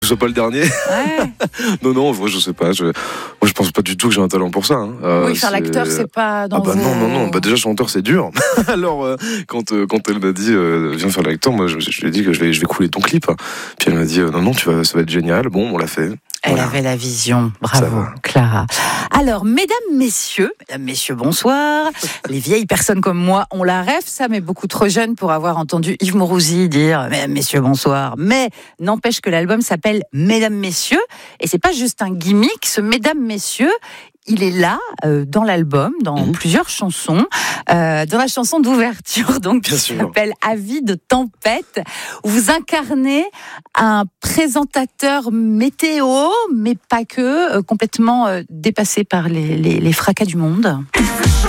sois pas le dernier. Ouais. Non, je sais pas. Moi, je pense pas du tout que j'ai un talent pour ça. Hein. Oui, faire l'acteur, c'est pas dans vos... Non. Déjà, chanteur, c'est dur. Alors, quand elle m'a dit, viens faire l'acteur, moi, je lui ai dit que je vais couler ton clip. Puis elle m'a dit, non, ça va être génial. Bon, on l'a fait. Elle avait la vision. Bravo, Clara. Alors, mesdames, messieurs, bonsoir. Les vieilles personnes comme moi, on la rêve, ça, mais beaucoup trop jeunes pour avoir entendu Yves Mourouzi dire « Mesdames, messieurs, bonsoir ». Mais n'empêche que l'album s'appelle « Mesdames, messieurs ». Et c'est pas juste un gimmick, ce « Mesdames, messieurs ». Il est là, dans l'album, dans plusieurs chansons, dans la chanson d'ouverture, donc, qui s'appelle « Avis de tempête », où vous incarnez un présentateur météo, mais pas que, complètement dépassé par les fracas du monde.